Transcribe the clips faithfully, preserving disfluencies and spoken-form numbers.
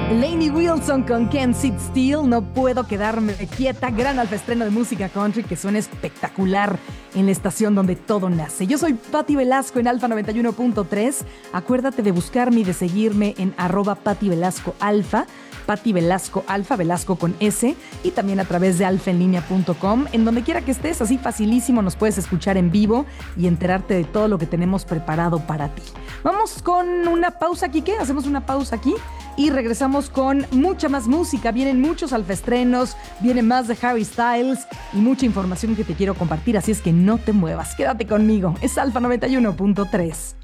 Lainey Wilson con Can't Sit Still, No Puedo Quedarme Quieta, gran alfa estreno de música country que suena espectacular en la estación donde todo nace. Yo soy Patti Velasco en Alfa noventa y uno punto tres. Acuérdate de buscarme y de seguirme en arroba Patti Velasco Alfa, Patti Velasco Alfa, Velasco con S, y también a través de alfa en línea punto com. En donde quiera que estés, así facilísimo nos puedes escuchar en vivo y enterarte de todo lo que tenemos preparado para ti. Vamos con una pausa aquí, ¿qué? Hacemos una pausa aquí y regresamos con mucha más música. Vienen muchos alfaestrenos, viene más de Harry Styles y mucha información que te quiero compartir, así es que no te muevas, quédate conmigo. Es Alfa noventa y uno punto tres.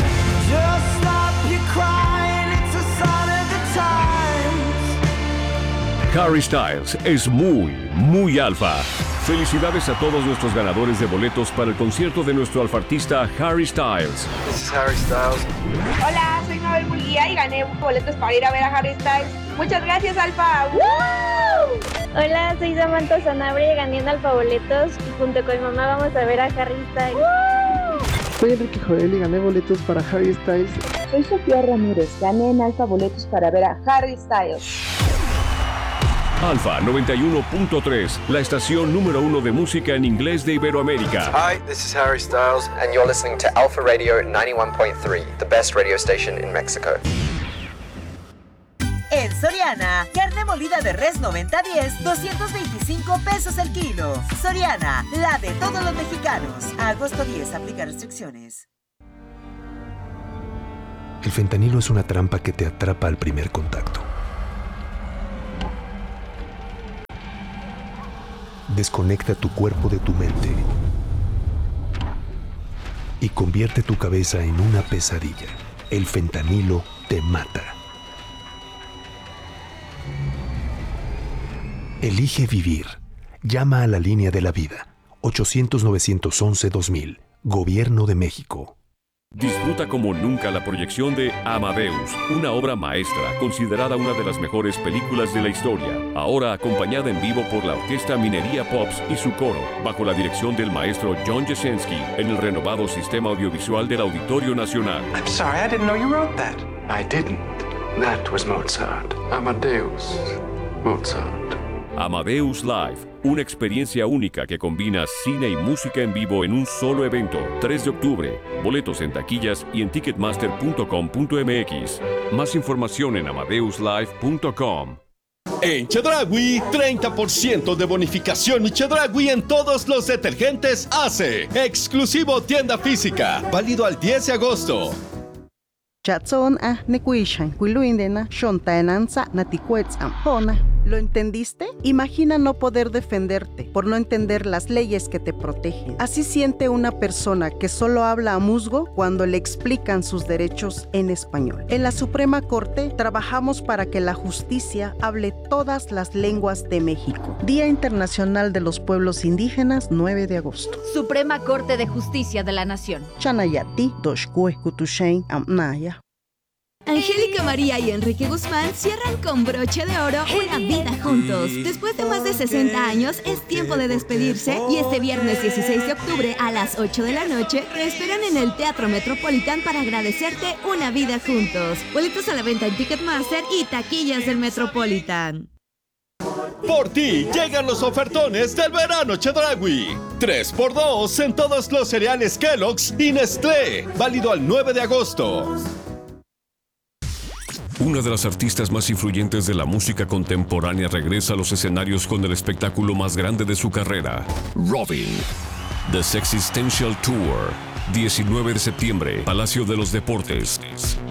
Harry Styles es muy, muy alfa. Felicidades a todos nuestros ganadores de boletos para el concierto de nuestro alfartista Harry Styles. This is Harry Styles. Hola, soy Mabel Munguía y gané boletos para ir a ver a Harry Styles. Muchas gracias, Alfa. ¡Woo! Hola, soy Samantha Sanabria y gané en Alfa boletos y junto con mi mamá vamos a ver a Harry Styles. ¡Woo! Soy Enrique Joel y gané boletos para Harry Styles. Soy Sofía Ramírez, gané en Alfa boletos para ver a Harry Styles. Alfa noventa y uno punto tres, la estación número uno de música en inglés de Iberoamérica. Hi, this is Harry Styles, and you're listening to Alpha Radio ninety-one point three, the best radio station in Mexico. En Soriana, carne molida de res noventa diez, doscientos veinticinco pesos el kilo. Soriana, la de todos los mexicanos. A agosto diez, aplica restricciones. El fentanilo es una trampa que te atrapa al primer contacto. Desconecta tu cuerpo de tu mente y convierte tu cabeza en una pesadilla. El fentanilo te mata. Elige vivir. Llama a la línea de la vida. ochocientos, novecientos once, dos mil. Gobierno de México. Disfruta como nunca la proyección de Amadeus, una obra maestra considerada una de las mejores películas de la historia, ahora acompañada en vivo por la Orquesta Minería Pops y su coro, bajo la dirección del maestro John Jasinski, en el renovado sistema audiovisual del Auditorio Nacional. I'm sorry, I didn't know you wrote that. I didn't. That was Mozart. Amadeus Mozart. Amadeus Live, una experiencia única que combina cine y música en vivo en un solo evento. tres de octubre. Boletos en taquillas y en ticketmaster punto com punto m x. Más información en amadeus live punto com. En Chedraui, treinta por ciento de bonificación y Chedraui en todos los detergentes Ace. Exclusivo tienda física. Válido al diez de agosto. Chatson a nekuishan, kuiluindena, shontaenanza, naticuetzam, pona. ¿Lo entendiste? Imagina no poder defenderte por no entender las leyes que te protegen. Así siente una persona que solo habla a musgo cuando le explican sus derechos en español. En la Suprema Corte trabajamos para que la justicia hable todas las lenguas de México. Día Internacional de los Pueblos Indígenas, nueve de agosto. Suprema Corte de Justicia de la Nación. Chanayati, Doshkue, Kutushain, Amnaya. Angélica María y Enrique Guzmán cierran con broche de oro una vida juntos. Después de más de sesenta años, es tiempo de despedirse y este viernes dieciséis de octubre a las ocho de la noche te esperan en el Teatro Metropolitan para agradecerte una vida juntos. Boletos a la venta en Ticketmaster y taquillas del Metropolitan. Por ti llegan los ofertones del verano Chedraui. tres por dos en todos los cereales Kellogg's y Nestlé. Válido al nueve de agosto. Una de las artistas más influyentes de la música contemporánea regresa a los escenarios con el espectáculo más grande de su carrera, Robyn. The Sexistential Tour, diecinueve de septiembre, Palacio de los Deportes.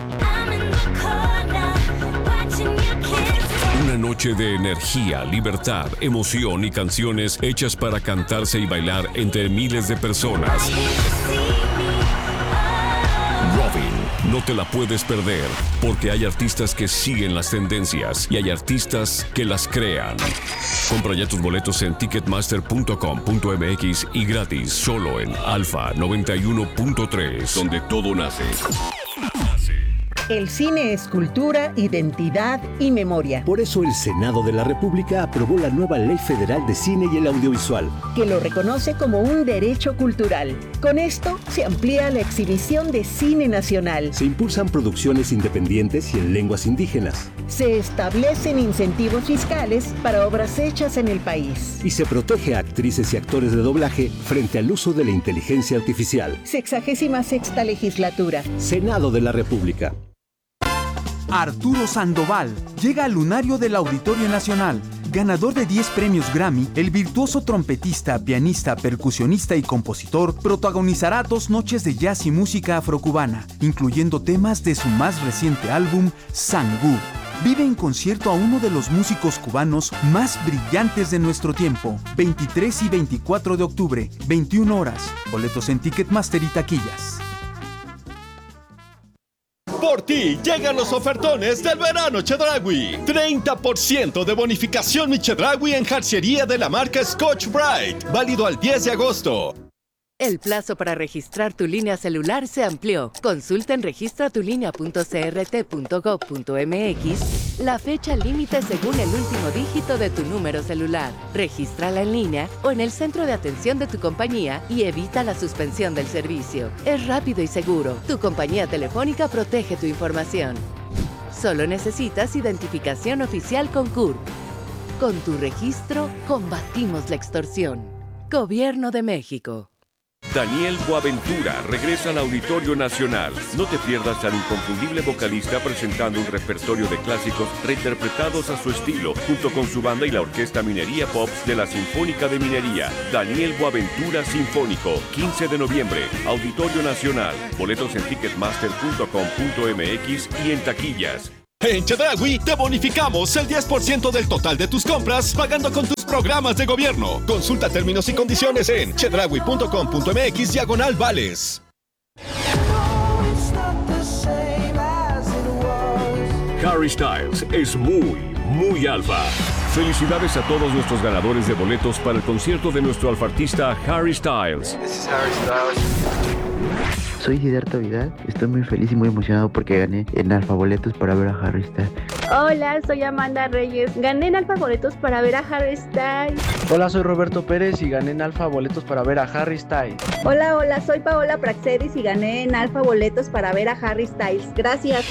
Una noche de energía, libertad, emoción y canciones hechas para cantarse y bailar entre miles de personas. Robyn, no te la puedes perder, porque hay artistas que siguen las tendencias y hay artistas que las crean. Compra ya tus boletos en ticketmaster punto com punto m x y gratis solo en Alfa noventa y uno punto tres, donde todo nace. El cine es cultura, identidad y memoria. Por eso el Senado de la República aprobó la nueva Ley Federal de Cine y el Audiovisual, que lo reconoce como un derecho cultural. Con esto se amplía la exhibición de cine nacional. Se impulsan producciones independientes y en lenguas indígenas. Se establecen incentivos fiscales para obras hechas en el país. Y se protege a actrices y actores de doblaje frente al uso de la inteligencia artificial. Sexagésima sexta legislatura. Senado de la República. Arturo Sandoval llega al lunario del Auditorio Nacional. Ganador de diez premios Grammy, el virtuoso trompetista, pianista, percusionista y compositor protagonizará dos noches de jazz y música afrocubana, incluyendo temas de su más reciente álbum, Sangú. Vive en concierto a uno de los músicos cubanos más brillantes de nuestro tiempo. veintitrés y veinticuatro de octubre, veintiuna horas. Boletos en Ticketmaster y taquillas. Por ti llegan los ofertones del verano Chedraui. treinta por ciento de bonificación mi Chedraui en jarciería de la marca Scotch-Brite. Válido al diez de agosto. El plazo para registrar tu línea celular se amplió. Consulta en registra tu línea punto c r t punto gov punto m x la fecha límite según el último dígito de tu número celular. Regístrala en línea o en el centro de atención de tu compañía y evita la suspensión del servicio. Es rápido y seguro. Tu compañía telefónica protege tu información. Solo necesitas identificación oficial con C U R P. Con tu registro, combatimos la extorsión. Gobierno de México. Daniel Boaventura regresa al Auditorio Nacional. No te pierdas al inconfundible vocalista presentando un repertorio de clásicos reinterpretados a su estilo, junto con su banda y la Orquesta Minería Pops de la Sinfónica de Minería. Daniel Boaventura Sinfónico, quince de noviembre, Auditorio Nacional. Boletos en ticketmaster punto com punto m x y en taquillas. En Chedraui te bonificamos el diez por ciento del total de tus compras pagando con tus programas de gobierno. Consulta términos y condiciones en chedraui punto com punto m x diagonal vales. Harry Styles es muy, muy alfa. Felicidades a todos nuestros ganadores de boletos para el concierto de nuestro alfartista Harry Styles. This is Harry Styles. Soy Siddhartha Vidal, estoy muy feliz y muy emocionado porque gané en Alfa Boletos para ver a Harry Styles. Hola, soy Amanda Reyes, gané en Alfa Boletos para ver a Harry Styles. Hola, soy Roberto Pérez y gané en Alfa Boletos para ver a Harry Styles. Hola, hola, soy Paola Praxedis y gané en Alfa Boletos para ver a Harry Styles. Gracias.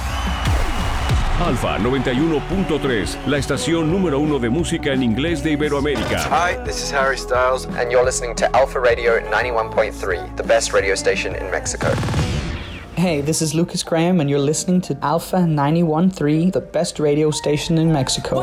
Alfa noventa y uno punto tres, la estación número uno de música en inglés de Iberoamérica. Hi, this is Harry Styles, and you're listening to Alpha Radio ninety-one point three, the best radio station in Mexico. Hey, this is Lucas Graham, and you're listening to Alpha ninety-one point three, the best radio station in Mexico.